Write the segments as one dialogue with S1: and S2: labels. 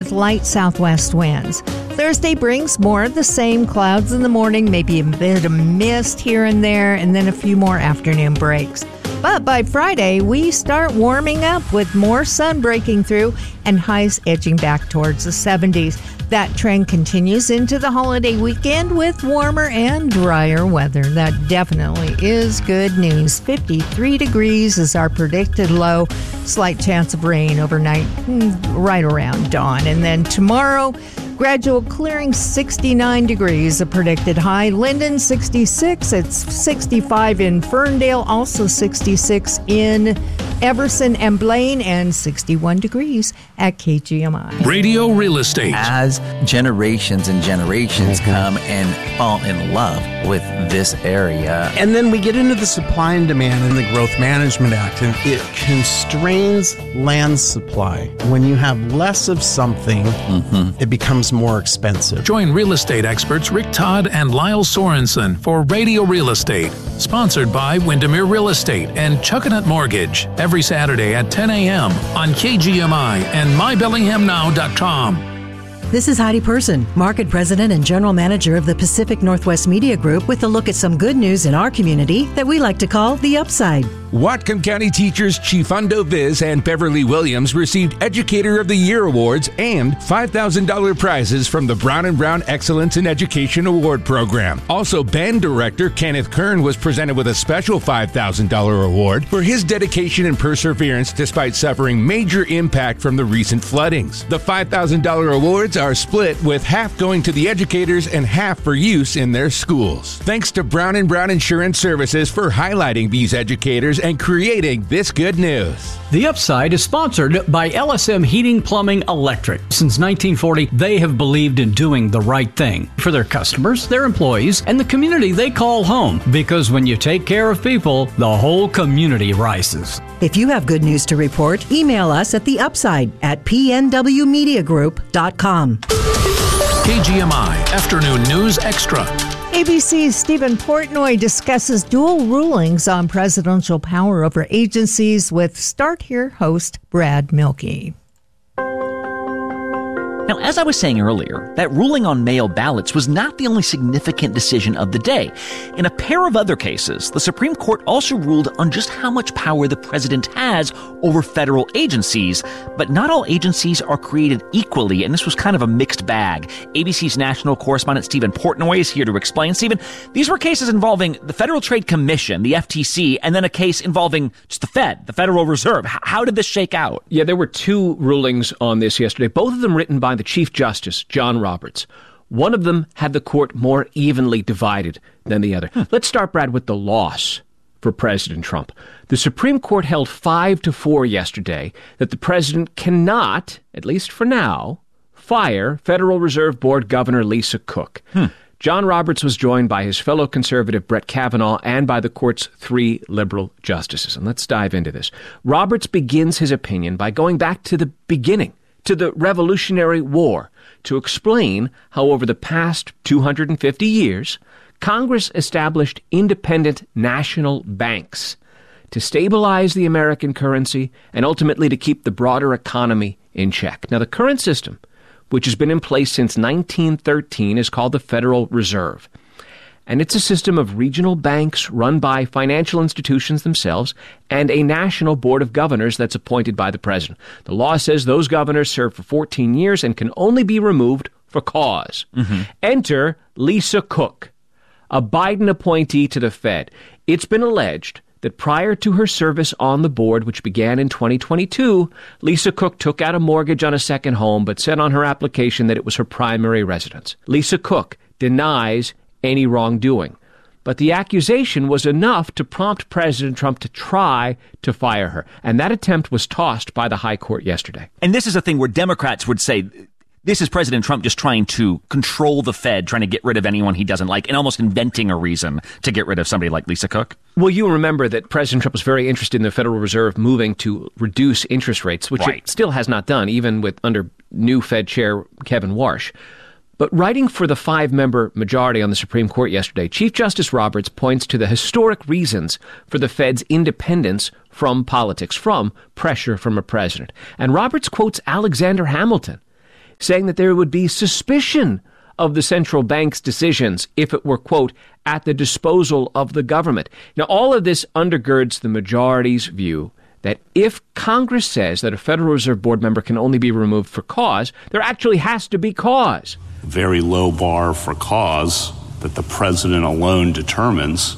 S1: with light southwest winds. Thursday brings more of the same, clouds in the morning, maybe a bit of mist here and there, and then a few more afternoon breaks. But by Friday, we start warming up with more sun breaking through and highs edging back towards the 70s. That trend continues into the holiday weekend with warmer and drier weather. That definitely is good news. 53 degrees is our predicted low. Slight chance of rain overnight, right around dawn. And then tomorrow, gradual clearing, 69 degrees, a predicted high. Linden, 66. It's 65 in Ferndale, also 66 in Everson and Blaine, and 61 degrees at KGMI.
S2: Radio Real Estate.
S3: As generations and generations come and fall in love with this area.
S4: And then we get into the supply and demand in the Growth Management Act, and it constrains land supply. When you have less of something, it becomes more expensive.
S2: Join real estate experts Rick Todd and Lyle Sorensen for Radio Real Estate, sponsored by Windermere Real Estate and Chuckanut Mortgage, every Saturday at 10 a.m. on KGMI and MyBellinghamNow.com.
S5: This is Heidi Person, Market President and General Manager of the Pacific Northwest Media Group, with a look at some good news in our community that we like to call the upside.
S6: Whatcom County teachers Chifundo Viz and Beverly Williams received Educator of the Year awards and $5,000 prizes from the Brown & Brown Excellence in Education Award Program. Also, band director Kenneth Kern was presented with a special $5,000 award for his dedication and perseverance despite suffering major impact from the recent floodings. The $5,000 awards are split, with half going to the educators and half for use in their schools. Thanks to Brown & Brown Insurance Services for highlighting these educators and creating this good news.
S7: The Upside is sponsored by LSM Heating, Plumbing, Electric. Since 1940, they have believed in doing the right thing for their customers, their employees, and the community they call home. Because when you take care of people, the whole community rises.
S5: If you have good news to report, email us at theupside@pnwmediagroup.com.
S2: KGMI Afternoon News Extra.
S1: ABC's Stephen Portnoy discusses dual rulings on presidential power over agencies with Start Here host Brad Milkey.
S8: Now, as I was saying earlier, that ruling on mail ballots was not the only significant decision of the day. In a pair of other cases, the Supreme Court also ruled on just how much power the president has over federal agencies. But not all agencies are created equally, and this was kind of a mixed bag. ABC's national correspondent Stephen Portnoy is here to explain. Stephen, these were cases involving the Federal Trade Commission, the FTC, and then a case involving just the Fed, the Federal Reserve. How did this shake out?
S9: Yeah, there were two rulings on this yesterday, both of them written by the Chief Justice, John Roberts. One of them had the court more evenly divided than the other. Let's start, Brad, with the loss for President Trump. The Supreme Court held 5-4 yesterday that the president cannot, at least for now, fire Federal Reserve Board Governor Lisa Cook. John Roberts was joined by his fellow conservative Brett Kavanaugh and by the court's 3 liberal justices. And let's dive into this. Roberts begins his opinion by going back to the beginning, to the Revolutionary War, to explain how over the past 250 years, Congress established independent national banks to stabilize the American currency and ultimately to keep the broader economy in check. Now, the current system, which has been in place since 1913, is called the Federal Reserve. And it's a system of regional banks run by financial institutions themselves and a national board of governors that's appointed by the president. The law says those governors serve for 14 years and can only be removed for cause. Enter Lisa Cook, a Biden appointee to the Fed. It's been alleged that prior to her service on the board, which began in 2022, Lisa Cook took out a mortgage on a second home but said on her application that it was her primary residence. Lisa Cook denies any wrongdoing. But the accusation was enough to prompt President Trump to try to fire her. And that attempt was tossed by the high court yesterday.
S8: And this is a thing where Democrats would say, this is President Trump just trying to control the Fed, trying to get rid of anyone he doesn't like, and almost inventing a reason to get rid of somebody like Lisa Cook.
S9: Well, you remember that President Trump was very interested in the Federal Reserve moving to reduce interest rates, which it still has not done, even with under new Fed Chair Kevin Warsh. But writing for the 5-member majority on the Supreme Court yesterday, Chief Justice Roberts points to the historic reasons for the Fed's independence from politics, from pressure from a president. And Roberts quotes Alexander Hamilton. saying that there would be suspicion of the central bank's decisions if it were, quote, at the disposal of the government. Now, all of this undergirds the majority's view that if Congress says that a Federal Reserve Board member can only be removed for cause, there actually has to be cause.
S10: Very low bar for cause that the president alone determines.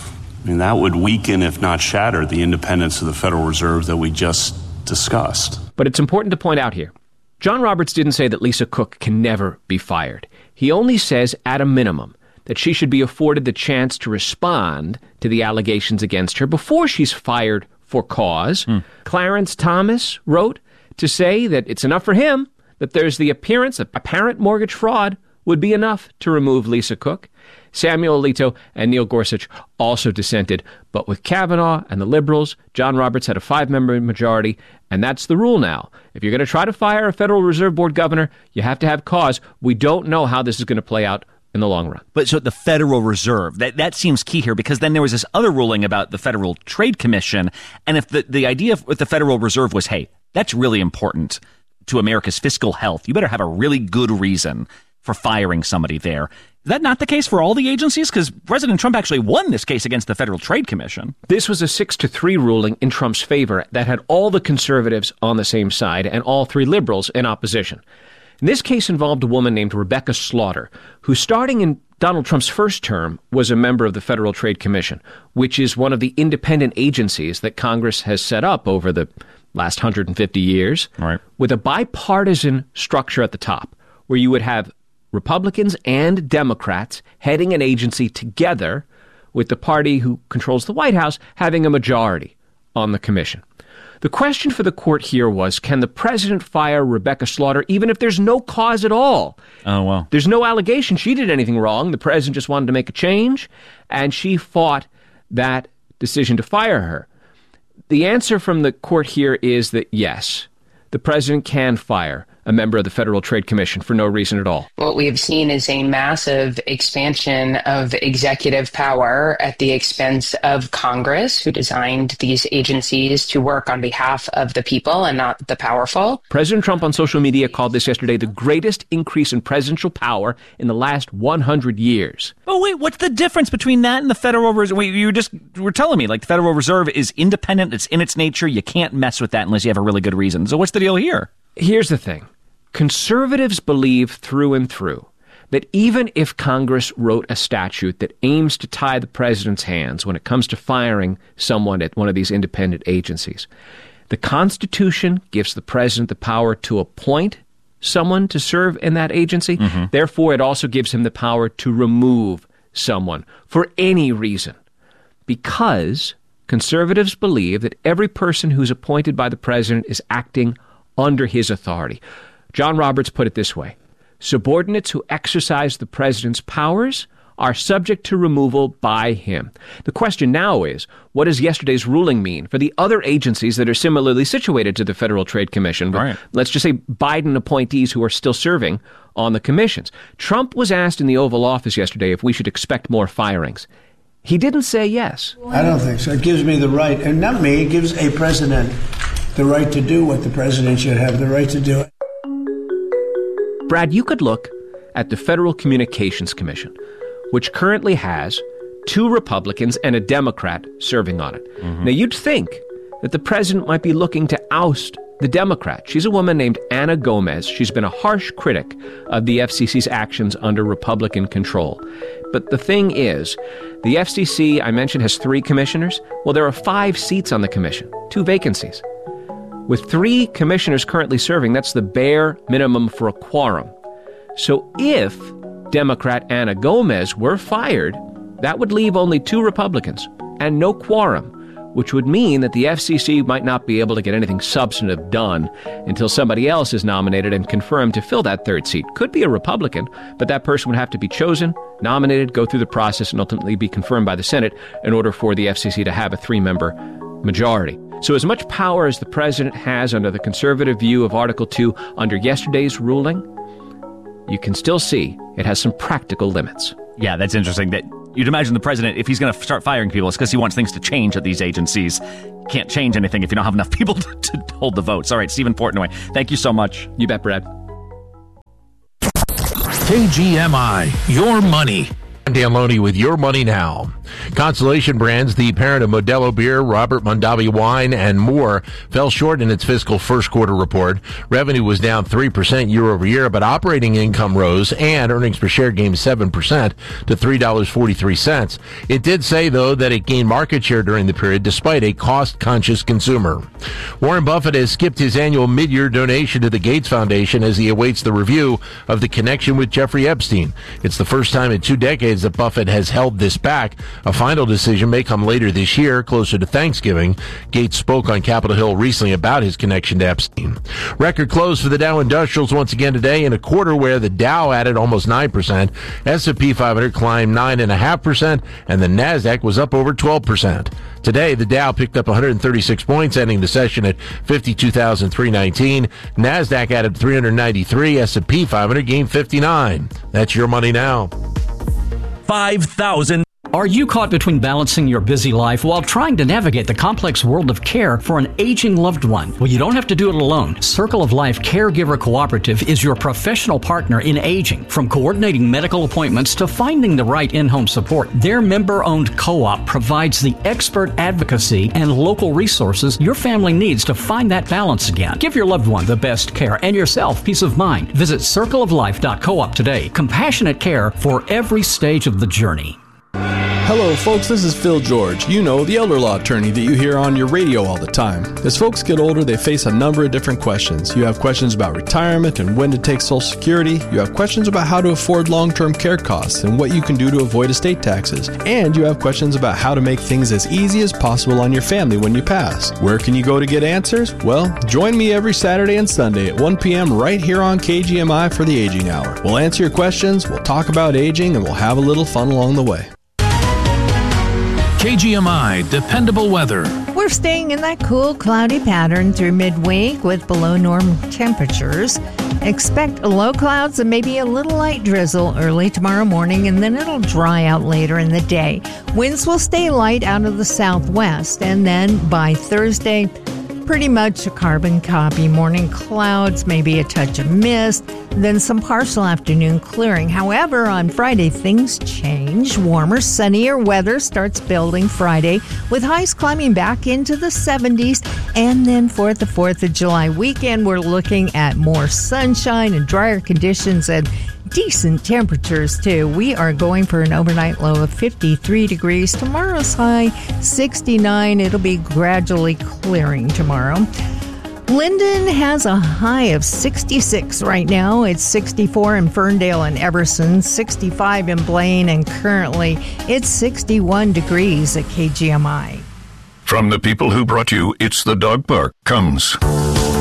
S10: I mean, that would weaken, if not shatter, the independence of the Federal Reserve that we just discussed.
S9: But it's important to point out here, John Roberts didn't say that Lisa Cook can never be fired. He only says, at a minimum, that she should be afforded the chance to respond to the allegations against her before she's fired for cause. Clarence Thomas wrote to say that it's enough for him that there's the appearance of apparent mortgage fraud would be enough to remove Lisa Cook. Samuel Alito and Neil Gorsuch also dissented, but with Kavanaugh and the liberals, John Roberts had a 5-member majority, and that's the rule now. If you're going to try to fire a Federal Reserve Board governor, you have to have cause. We don't know how this is going to play out in the long run.
S8: But so the Federal Reserve, that seems key here, because then there was this other ruling about the Federal Trade Commission, and if the idea with the Federal Reserve was, hey, that's really important to America's fiscal health, you better have a really good reason for firing somebody there. Is that not the case for all the agencies? Because President Trump actually won this case against the Federal Trade Commission.
S9: This was a 6-3 ruling in Trump's favor that had all the conservatives on the same side and all 3 liberals in opposition. And this case involved a woman named Rebecca Slaughter, who starting in Donald Trump's first term was a member of the Federal Trade Commission, which is one of the independent agencies that Congress has set up over the last 150 years, right, with a bipartisan structure at the top, where you would have Republicans and Democrats heading an agency together, with the party who controls the White House having a majority on the commission. The question for the court here was, can the president fire Rebecca Slaughter even if there's no cause at all?
S8: Oh, well.
S9: There's no allegation she did anything wrong. The president just wanted to make a change, and she fought that decision to fire her. The answer from the court here is that, yes, the president can fire a member of the Federal Trade Commission for no reason at all.
S11: What we have seen is a massive expansion of executive power at the expense of Congress, who designed these agencies to work on behalf of the people and not the powerful.
S9: President Trump on social media called this yesterday the greatest increase in presidential power in the last 100 years.
S8: Oh, wait, what's the difference between that and the Federal Reserve? You just were telling me, like, the Federal Reserve is independent, it's in its nature, you can't mess with that unless you have a really good reason. So what's the deal here?
S9: Here's the thing. Conservatives believe through and through that even if Congress wrote a statute that aims to tie the president's hands when it comes to firing someone at one of these independent agencies, the Constitution gives the president the power to appoint someone to serve in that agency. Mm-hmm. Therefore, it also gives him the power to remove someone for any reason, because conservatives believe that every person who's appointed by the president is acting under his authority. John Roberts put it this way: subordinates who exercise the president's powers are subject to removal by him. The question now is, what does yesterday's ruling mean for the other agencies that are similarly situated to the Federal Trade Commission? Right. Let's just say Biden appointees who are still serving on the commissions. Trump was asked in the Oval Office yesterday if we should expect more firings. He didn't say yes.
S12: I don't think so. It gives me the right, and not me, it gives a president the right to do what the president should have the right to do.
S9: Brad, you could look at the Federal Communications Commission, which currently has 2 Republicans and a Democrat serving on it. Mm-hmm. Now, you'd think that the president might be looking to oust the Democrat. She's a woman named Ana Gomez. She's been a harsh critic of the FCC's actions under Republican control. But the thing is, the FCC, I mentioned, has 3 commissioners. Well, there are 5 seats on the commission, 2 vacancies. With 3 commissioners currently serving, that's the bare minimum for a quorum. So if Democrat Ana Gomez were fired, that would leave only 2 Republicans and no quorum, which would mean that the FCC might not be able to get anything substantive done until somebody else is nominated and confirmed to fill that 3rd seat. Could be a Republican, but that person would have to be chosen, nominated, go through the process, and ultimately be confirmed by the Senate in order for the FCC to have a 3-member majority. So as much power as the president has under the conservative view of Article 2 under yesterday's ruling, you can still see it has some practical limits.
S8: Yeah, that's interesting. That you'd imagine the president, if he's going to start firing people, it's because he wants things to change at these agencies. Can't change anything if you don't have enough people to hold the votes. All right, Stephen Portnoy, thank you so much.
S9: You bet, Brad.
S2: KGMI, your money.
S13: I'm Dan Loney with Your Money Now. Constellation Brands, the parent of Modelo Beer, Robert Mondavi Wine, and more, fell short in its fiscal first quarter report. Revenue was down 3% year over year, but operating income rose and earnings per share gained 7% to $3.43. It did say, though, that it gained market share during the period despite a cost-conscious consumer. Warren Buffett has skipped his annual mid-year donation to the Gates Foundation as he awaits the review of the connection with Jeffrey Epstein. It's the first time in 2 decades that Buffett has held this back. A final decision may come later this year, closer to Thanksgiving. Gates spoke on Capitol Hill recently about his connection to Epstein. Record close for the Dow Industrials once again today in a quarter where the Dow added almost 9%, S&P 500 climbed 9.5%, and the Nasdaq was up over 12%. Today, the Dow picked up 136 points, ending the session at 52,319. Nasdaq added 393, S&P 500 gained 59. That's Your Money Now.
S8: 5,000.
S7: Are you caught between balancing your busy life while trying to navigate the complex world of care for an aging loved one? Well, you don't have to do it alone. Circle of Life Caregiver Cooperative is your professional partner in aging. From coordinating medical appointments to finding the right in-home support, their member-owned co-op provides the expert advocacy and local resources your family needs to find that balance again. Give your loved one the best care and yourself peace of mind. Visit circleoflife.coop today. Compassionate care for every stage of the journey.
S14: Hello folks, this is Phil George, the elder law attorney that you hear on your radio all the time. As folks get older, they face a number of different questions. You have questions about retirement and when to take Social Security. You have questions about how to afford long-term care costs and what you can do to avoid estate taxes. And you have questions about how to make things as easy as possible on your family when you pass. Where can you go to get answers? Well, join me every Saturday and Sunday at 1 p.m. right here on KGMI for the Aging Hour. We'll answer your questions, we'll talk about aging, and we'll have a little fun along the way.
S2: KGMI, dependable weather.
S1: We're staying in that cool, cloudy pattern through midweek with below normal temperatures. Expect low clouds and maybe a little light drizzle early tomorrow morning, and then it'll dry out later in the day. Winds will stay light out of the southwest, and then by Thursday, pretty much a carbon copy. Morning clouds, maybe a touch of mist, then some partial afternoon clearing. However, on Friday, things change. Warmer, sunnier weather starts building Friday, with highs climbing back into the 70s. And then for the 4th of July weekend, we're looking at more sunshine and drier conditions and decent temperatures, too. We are going for an overnight low of 53 degrees. Tomorrow's high, 69. It'll be gradually clearing tomorrow. Linden has a high of 66 right now. It's 64 in Ferndale and Everson, 65 in Blaine, and currently it's 61 degrees at KGMI.
S15: From the people who brought you It's the Dog Park comes